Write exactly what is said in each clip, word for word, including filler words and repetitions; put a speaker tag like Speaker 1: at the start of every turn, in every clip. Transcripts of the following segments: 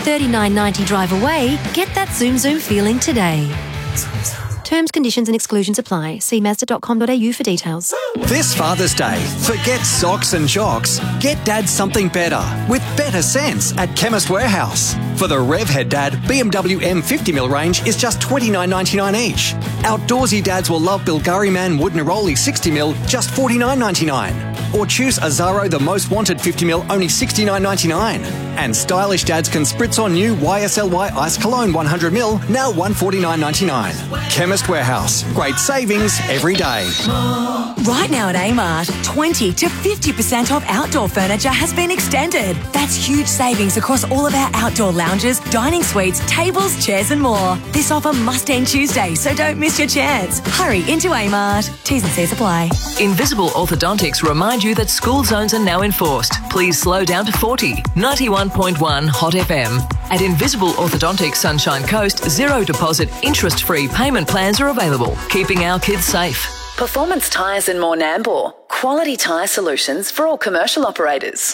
Speaker 1: thirty-nine ninety drive away, get that Zoom Zoom feeling today. Terms, conditions and exclusions apply. See mazda dot com dot a u for details.
Speaker 2: This Father's Day, forget socks and jocks. Get Dad something better with better sense at Chemist Warehouse. For the Revhead Dad, B M W M fifty mil range is just twenty-nine ninety-nine each. Outdoorsy dads will love Bulgari Man Wood Neroli sixty mil, just forty-nine ninety-nine. Or choose Azaro The Most Wanted fifty mil, only sixty-nine ninety-nine. And stylish dads can spritz on new Y S L Y Ice Cologne one hundred mil, now one forty-nine ninety-nine. Chemist Warehouse. Great savings every day.
Speaker 3: Right now at Amart, twenty to fifty percent off outdoor furniture has been extended. That's huge savings across all of our outdoor lounges, dining suites, tables, chairs and more. This offer must end Tuesday, so don't miss your chance. Hurry into Amart. T's and C's apply.
Speaker 4: Invisible Orthodontics remind you that school zones are now enforced. Please slow down to forty. ninety-one point one Hot F M. At Invisible Orthodontics Sunshine Coast, zero deposit, interest-free payment plans are available, keeping our kids safe.
Speaker 5: Performance Tyres and More Nambour. Quality tyre solutions for all commercial operators.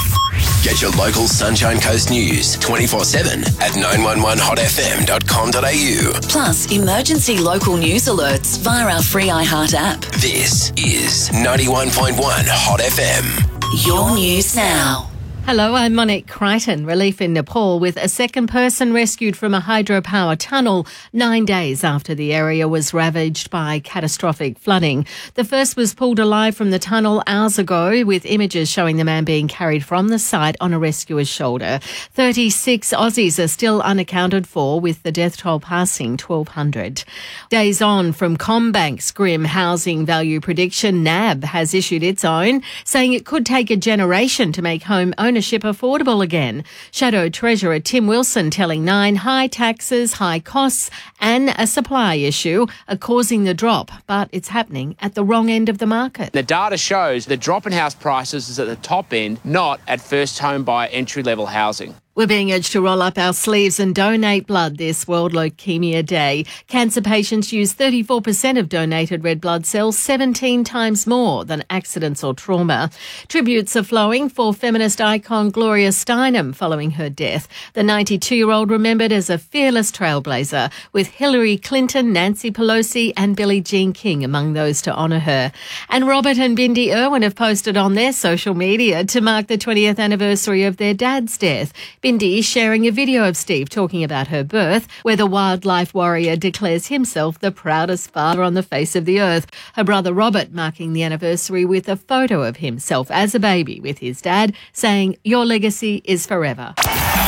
Speaker 6: Get your local Sunshine Coast news twenty-four seven at nine one one hot f m dot com dot a u.
Speaker 5: Plus, emergency local news alerts via our free iHeart app.
Speaker 6: This is ninety-one point one Hot F M.
Speaker 5: Your news now.
Speaker 7: Hello, I'm Monique Crichton. Relief in Nepal with a second person rescued from a hydropower tunnel nine days after the area was ravaged by catastrophic flooding. The first was pulled alive from the tunnel hours ago, with images showing the man being carried from the site on a rescuer's shoulder. thirty-six Aussies are still unaccounted for, with the death toll passing twelve hundred. Days on from CommBank's grim housing value prediction, N A B has issued its own, saying it could take a generation to make home ownership ownership affordable again. Shadow Treasurer Tim Wilson telling Nine high taxes, high costs and a supply issue are causing the drop, but it's happening at the wrong end of the market.
Speaker 8: The data shows the drop in house prices is at the top end, not at first home buyer entry-level housing.
Speaker 7: We're being urged to roll up our sleeves and donate blood this World Leukaemia Day. Cancer patients use thirty-four percent of donated red blood cells, seventeen times more than accidents or trauma. Tributes are flowing for feminist icon Gloria Steinem following her death. The ninety-two-year-old remembered as a fearless trailblazer, with Hillary Clinton, Nancy Pelosi and Billie Jean King among those to honour her. And Robert and Bindi Irwin have posted on their social media to mark the twentieth anniversary of their dad's death. Bindi is sharing a video of Steve talking about her birth, where the wildlife warrior declares himself the proudest father on the face of the earth. Her brother Robert marking the anniversary with a photo of himself as a baby with his dad, saying, "Your legacy is forever."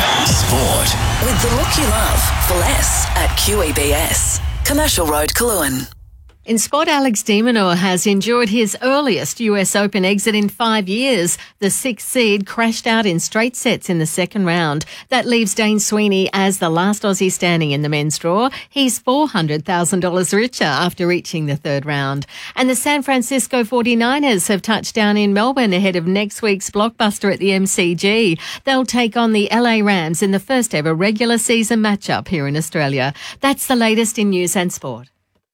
Speaker 6: Sport.
Speaker 5: With the look you love for less at Q E B S. Commercial Road, Coolangatta.
Speaker 7: In sport, Alex de Minaur has endured his earliest U S Open exit in five years. The sixth seed crashed out in straight sets in the second round. That leaves Dane Sweeney as the last Aussie standing in the men's draw. He's four hundred thousand dollars richer after reaching the third round. And the San Francisco forty-niners have touched down in Melbourne ahead of next week's blockbuster at the M C G. They'll take on the L A Rams in the first ever regular season matchup here in Australia. That's the latest in news and sport.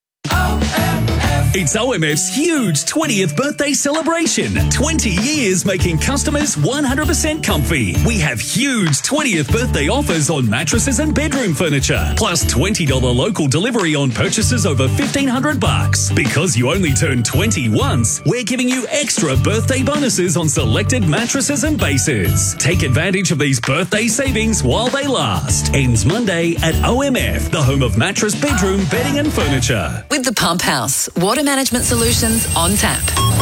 Speaker 9: It's O M F's huge twentieth birthday celebration. twenty years making customers one hundred percent comfy. We have huge twentieth birthday offers on mattresses and bedroom furniture, plus twenty dollars local delivery on purchases over fifteen hundred bucks. Because you only turn twenty once, we're giving you extra birthday bonuses on selected mattresses and bases. Take advantage of these birthday savings while they last. Ends Monday at O M F, the home of mattress, bedroom, bedding and furniture.
Speaker 5: With the Pump House, water management solutions on tap.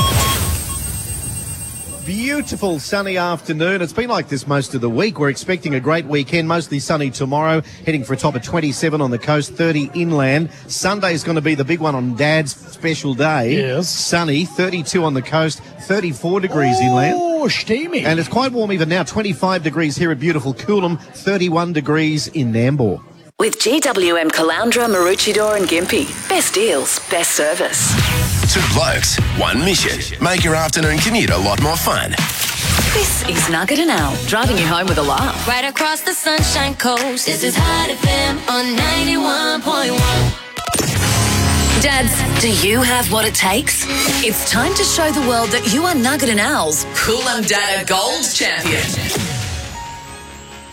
Speaker 10: Beautiful sunny afternoon. It's been like this most of the week. We're expecting a great weekend, mostly sunny tomorrow, heading for a top of twenty-seven on the coast, thirty inland. Sunday's going to be the big one on Dad's special day.
Speaker 11: Yes.
Speaker 10: Sunny, thirty-two on the coast, thirty-four degrees
Speaker 11: oh,
Speaker 10: inland.
Speaker 11: Oh, steamy.
Speaker 10: And it's quite warm even now, twenty-five degrees here at beautiful Coolum, thirty-one degrees in Nambour.
Speaker 5: With G W M Caloundra, Maroochydore and Gympie. Best deals, best service.
Speaker 6: Two blokes, one mission. Make your afternoon commute a lot more fun.
Speaker 5: This is Nugget and Al, driving you home with a laugh.
Speaker 12: Right across the Sunshine Coast, this is Hot F M on ninety-one point one.
Speaker 5: Dads, do you have what it takes? It's time to show the world that you are Nugget and Al's Coolangatta Gold Champion.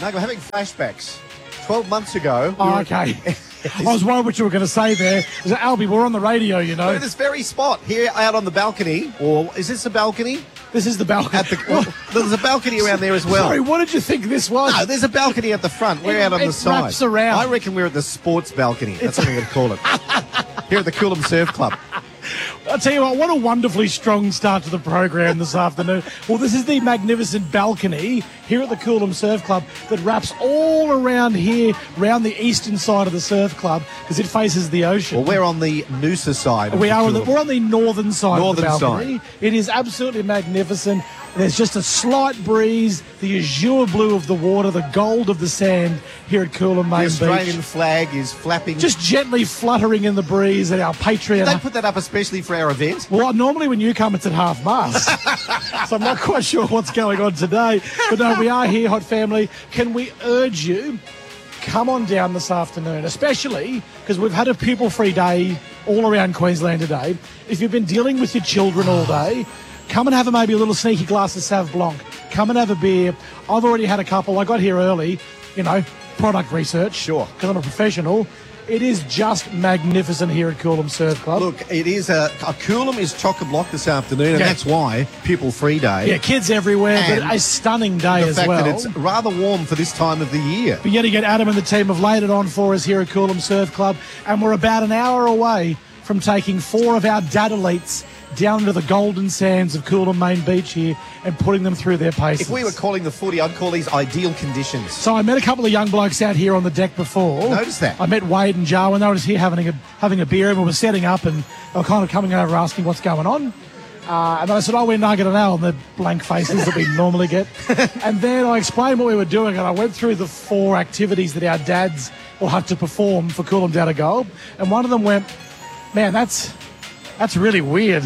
Speaker 10: No, we're having flashbacks. Twelve months ago.
Speaker 11: Oh, okay. I was worried what you were going to say there. Is that, Albie, we're on the radio, you know.
Speaker 10: We're at this very spot here out on the balcony. Or is this a balcony?
Speaker 11: This is the balcony.
Speaker 10: At the, well, there's a balcony around there as well.
Speaker 11: Sorry, what did you think this was?
Speaker 10: No, there's a balcony at the front. We're
Speaker 11: It-
Speaker 10: out on
Speaker 11: it
Speaker 10: the side.
Speaker 11: wraps around.
Speaker 10: I reckon we're at the sports balcony. That's what I'm going to call it. Here at the Coolum Surf Club.
Speaker 11: I'll tell you what, what a wonderfully strong start to the program this afternoon. Well, this is the magnificent balcony here at the Coolum Surf Club that wraps all around here, round the eastern side of the surf club, because it faces the ocean.
Speaker 10: Well, we're on the Noosa side. of
Speaker 11: We
Speaker 10: the
Speaker 11: are on the,
Speaker 10: Coolum.
Speaker 11: we're on the northern side
Speaker 10: Northern
Speaker 11: of the balcony.
Speaker 10: side.
Speaker 11: It is absolutely magnificent. There's just a slight breeze, the azure blue of the water, the gold of the sand here at Coolum Main
Speaker 10: The Australian
Speaker 11: Beach.
Speaker 10: flag is flapping.
Speaker 11: Just gently fluttering in the breeze at our Patreon.
Speaker 10: Did they put that up especially for our event?
Speaker 11: Well, normally when you come, it's at half mast. So I'm not quite sure what's going on today. But no, we are here, Hot Family. Can we urge you, come on down this afternoon, especially because we've had a pupil-free day all around Queensland today. If you've been dealing with your children all day, come and have a, maybe a little sneaky glass of Sauv Blanc. Come and have a beer. I've already had a couple. I got here early, you know, product research.
Speaker 10: Sure.
Speaker 11: Because I'm a professional. It is just magnificent here at Coolum Surf Club.
Speaker 10: Look, it is a, a Coolum is chock-a-block this afternoon, and
Speaker 11: Yeah.
Speaker 10: that's why pupil-free day.
Speaker 11: Yeah, kids everywhere,
Speaker 10: And
Speaker 11: but a stunning day
Speaker 10: the
Speaker 11: as
Speaker 10: fact
Speaker 11: well.
Speaker 10: that it's rather warm for this time of the year.
Speaker 11: But yet again, Adam and the team have laid it on for us here at Coolum Surf Club, and we're about an hour away from taking four of our dad elites down to the golden sands of Coolum Main Beach here and putting them through their paces.
Speaker 10: If we were calling the footy, I'd call these ideal conditions.
Speaker 11: So I met a couple of young blokes out here on the deck before.
Speaker 10: Notice that.
Speaker 11: I met Wade and Joe, and they were just here having a having a beer, and we were setting up, and they were kind of coming over asking what's going on. Uh, and then I said, oh, we're Nugget and Ale, and the blank faces that we normally get. And then I explained what we were doing, and I went through the four activities that our dads will have to perform for Coolum Down to Gold. And one of them went, man, that's that's really weird.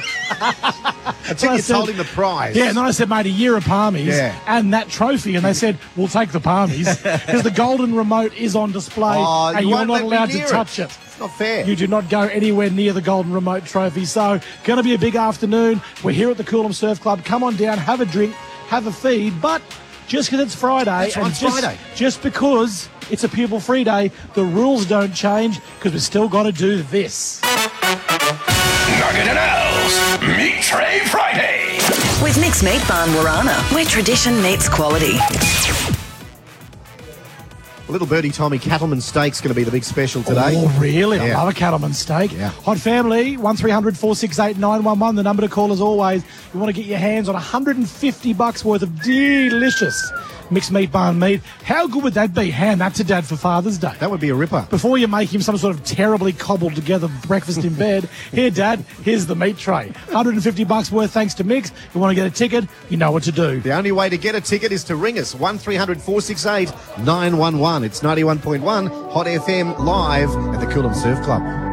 Speaker 10: I
Speaker 11: So
Speaker 10: think
Speaker 11: I
Speaker 10: you
Speaker 11: said-
Speaker 10: told him the prize.
Speaker 11: Yeah, and then I said, mate, a year of palmies
Speaker 10: Yeah.
Speaker 11: and that trophy. And they said, we'll take the palmies because the golden remote is on display
Speaker 10: Oh,
Speaker 11: and
Speaker 10: you
Speaker 11: you're
Speaker 10: won't
Speaker 11: not
Speaker 10: let me
Speaker 11: allowed to
Speaker 10: near
Speaker 11: touch it.
Speaker 10: It's not fair.
Speaker 11: You do not go anywhere near the golden remote trophy. So, going to be a big afternoon. We're here at the Coolum Surf Club. Come on down, have a drink, have a feed. But just because it's Friday,
Speaker 10: That's right,
Speaker 11: and
Speaker 10: it's
Speaker 11: just,
Speaker 10: Friday.
Speaker 11: just because it's a pupil-free day, the rules don't change because we've still got to do this.
Speaker 6: Nugget and Al's Meat Tray Friday.
Speaker 3: With Nick's Meat Barn Warana, where tradition meets quality.
Speaker 10: Little Birdie Tommy Cattleman Steak's going to be the big special today.
Speaker 11: Oh, really? I
Speaker 10: Yeah.
Speaker 11: love a cattleman steak.
Speaker 10: Yeah.
Speaker 11: Hot Family, one three hundred four six eight nine one one, the number to call as always. You want to get your hands on one hundred fifty bucks worth of delicious mixed meat barn meat. How good would that be? Hand that to Dad for Father's Day.
Speaker 10: That would be a ripper.
Speaker 11: Before you make him some sort of terribly cobbled together breakfast in bed, here, Dad, here's the meat tray. one hundred fifty bucks worth thanks to Mix. You want to get a ticket, you know what to do.
Speaker 10: The only way to get a ticket is to ring us, one three hundred four six eight nine one one. It's ninety-one point one Hot F M live at the Coolum Surf Club.